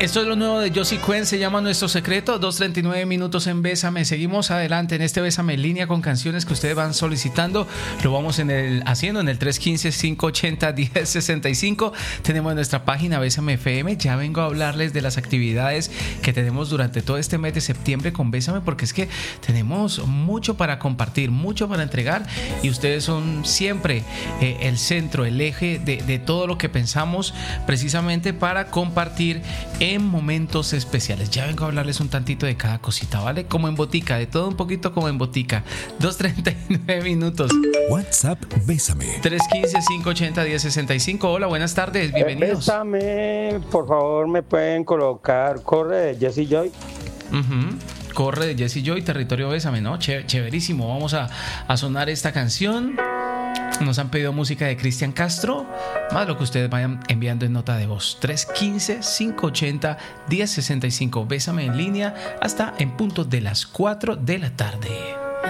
Esto es lo nuevo de Josie Cuen, se llama Nuestro Secreto, 2:39 minutos en Bésame. Seguimos adelante en este Bésame en línea con canciones que ustedes van solicitando. Lo vamos haciendo en el 315-580-1065. Tenemos nuestra página Bésame FM. Ya vengo a hablarles de las actividades que tenemos durante todo este mes de septiembre con Bésame, porque es que tenemos mucho para compartir, mucho para entregar, y ustedes son siempre el centro, el eje de todo lo que pensamos precisamente para compartir en momentos especiales. Ya vengo a hablarles un tantito de cada cosita, ¿vale? Como en botica, de todo un poquito como en botica. 2:39 minutos. WhatsApp Bésame. 315-580-1065. Hola, buenas tardes, bienvenidos. Bésame, por favor, me pueden colocar Corre de Jessie Joy. Corre de Jessie Joy, Territorio Bésame, ¿no? Chéverísimo. Vamos a sonar esta canción. Nos han pedido música de Cristian Castro, más lo que ustedes vayan enviando en nota de voz. 315-580-1065. Bésame en línea hasta en punto de las 4 de la tarde.